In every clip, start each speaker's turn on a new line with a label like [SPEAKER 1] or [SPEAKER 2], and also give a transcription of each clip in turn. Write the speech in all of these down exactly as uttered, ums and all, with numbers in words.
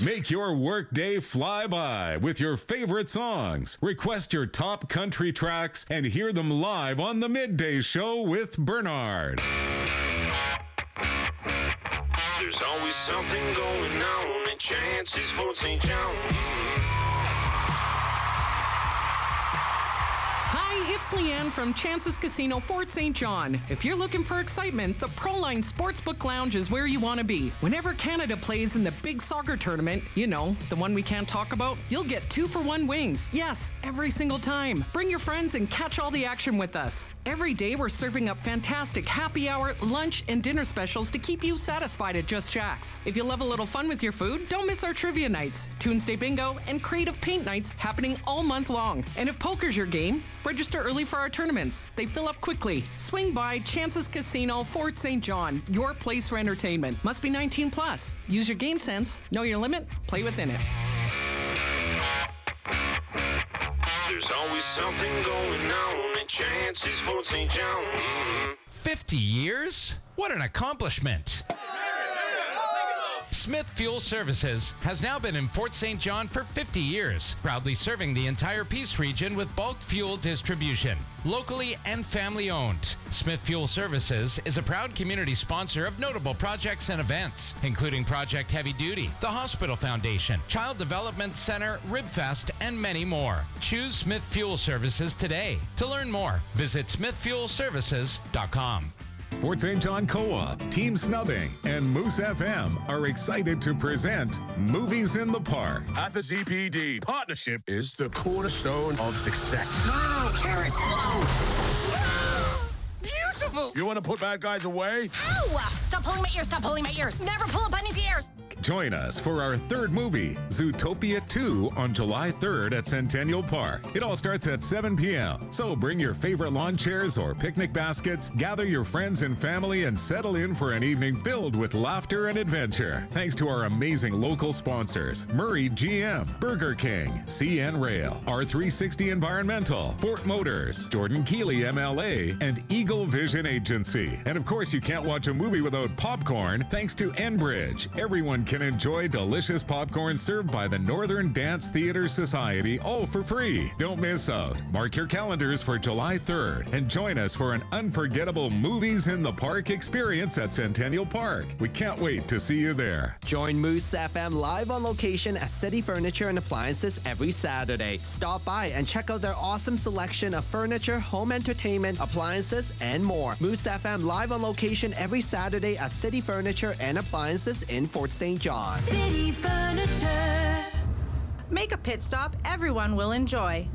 [SPEAKER 1] Make your workday fly by with your favorite songs. Request your top country tracks and hear them live on the Midday Show with Bernard.
[SPEAKER 2] There's always something going on at Chance's Fort Saint John.
[SPEAKER 3] Hi, it's Leanne from Chance's Casino, Fort Saint John. If you're looking for excitement, the Proline Sportsbook Lounge is where you want to be. Whenever Canada plays in the big soccer tournament, you know, the one we can't talk about, you'll get two for one wings. Yes, every single time. Bring your friends and catch all the action with us. Every day we're serving up fantastic happy hour, lunch, and dinner specials to keep you satisfied at Just Jack's. If you love a little fun with your food, don't miss our trivia nights, Tuesday Bingo, and creative paint nights happening all month long. And if poker's your game, register early for our tournaments. They fill up quickly. Swing by Chance's Casino, Fort Saint John, your place for entertainment. Must be nineteen plus. Use your game sense. Know your limit. Play within it.
[SPEAKER 2] There's always something going on at Chance's Fort Saint John. Mm-hmm.
[SPEAKER 4] fifty years? What an accomplishment. Smith Fuel Services has now been in Fort Saint John for fifty years, proudly serving the entire Peace region with bulk fuel distribution, locally and family owned. Smith Fuel Services is a proud community sponsor of notable projects and events, including Project Heavy Duty, the Hospital Foundation, Child Development Center, Ribfest, and many more. Choose Smith Fuel Services today. To learn more, visit smith fuel services dot com.
[SPEAKER 1] Fort Saint John Co-op, Team Snubbing, and Moose F M are excited to present Movies in the Park.
[SPEAKER 5] At the Z P D, partnership is the cornerstone of success.
[SPEAKER 6] No, no, no, carrots, whoa! Beautiful!
[SPEAKER 5] You want to put bad guys away?
[SPEAKER 6] Ow! Stop pulling my ears, stop pulling my ears. Never pull a bunny's ears.
[SPEAKER 1] Join us for our third movie, Zootopia two, on July third at Centennial Park. It all starts at seven p.m., so bring your favorite lawn chairs or picnic baskets, gather your friends and family, and settle in for an evening filled with laughter and adventure. Thanks to our amazing local sponsors, Murray G M, Burger King, C N Rail, R three sixty Environmental, Fort Motors, Jordan Keeley M L A, and Eagle Vision Agency. And of course, you can't watch a movie without popcorn, thanks to Enbridge. Everyone can enjoy delicious popcorn served by the Northern Dance Theater Society, all for free. Don't miss out. Mark your calendars for July third and join us for an unforgettable Movies in the Park experience at Centennial Park. We can't wait to see you there.
[SPEAKER 7] Join Moose F M live on location at City Furniture and Appliances every Saturday. Stop by and check out their awesome selection of furniture, home entertainment, appliances, and more. Moose F M live on location every Saturday at City Furniture and Appliances in Fort Saint John.
[SPEAKER 8] City Furniture. Make a pit stop everyone will enjoy.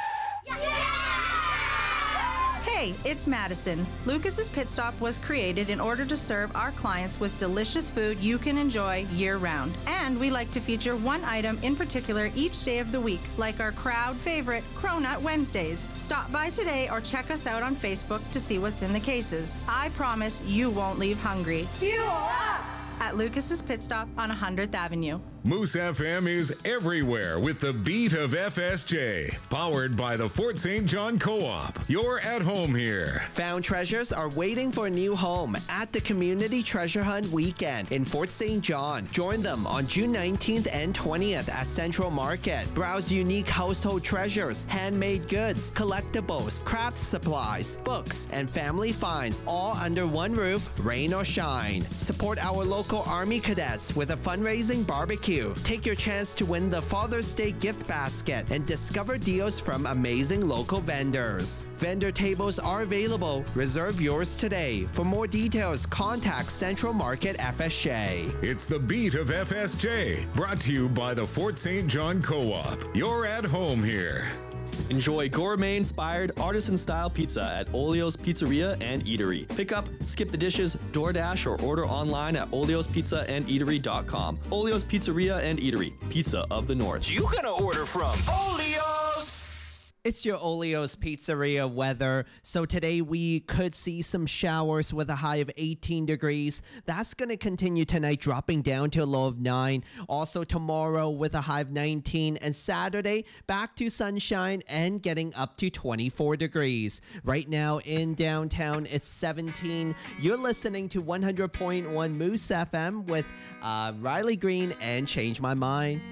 [SPEAKER 8] Hey, it's Madison. Lucas's Pit Stop was created in order to serve our clients with delicious food you can enjoy year-round. And we like to feature one item in particular each day of the week, like our crowd favorite, Cronut Wednesdays. Stop by today or check us out on Facebook to see what's in the cases. I promise you won't leave hungry. Fuel up! At Lucas's Pit Stop on one hundredth Avenue.
[SPEAKER 1] Moose F M is everywhere with the beat of F S J, powered by the Fort Saint John Co-op. You're at home here.
[SPEAKER 7] Found treasures are waiting for a new home at the Community Treasure Hunt Weekend in Fort Saint John. Join them on June nineteenth and twentieth at Central Market. Browse unique household treasures, handmade goods, collectibles, craft supplies, books, and family finds, all under one roof, rain or shine. Support our local Army cadets with a fundraising barbecue. Take your chance to win the Father's Day gift basket and discover deals from amazing local vendors. Vendor tables are available. Reserve yours today. For more details, contact Central Market F S J.
[SPEAKER 1] It's the beat of F S J, brought to you by the Fort Saint John Co-op. You're at home here.
[SPEAKER 9] Enjoy gourmet-inspired, artisan-style pizza at Olio's Pizzeria and Eatery. Pick up, skip the dishes, DoorDash, or order online at olios pizza and eatery dot com. Olio's Pizzeria and Eatery, pizza of the North.
[SPEAKER 10] You gonna order from Olio's?
[SPEAKER 7] It's your Oleo's Pizzeria weather. So today we could see some showers with a high of eighteen degrees. That's going to continue tonight, dropping down to a low of nine. Also tomorrow with a high of nineteen. And Saturday, back to sunshine and getting up to twenty-four degrees. Right now in downtown, it's seventeen. You're listening to one hundred point one Moose F M with uh, Riley Green and Change My Mind.